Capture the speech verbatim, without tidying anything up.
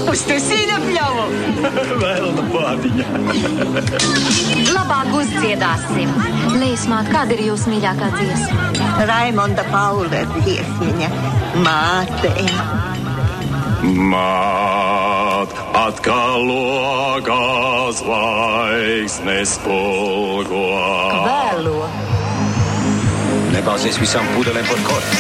Uztaisīja pļavu. Vēl na pātiņa. Labāk uzdziedāsim. Līsmāt, kāda ir jūsu mīļākā dziesma? Raimonda Paula dziesmiņa. Māte. Māt, atkal logā zvaigznes spulgo. Vēlo. Nebāzies visām pudelēm par korķi.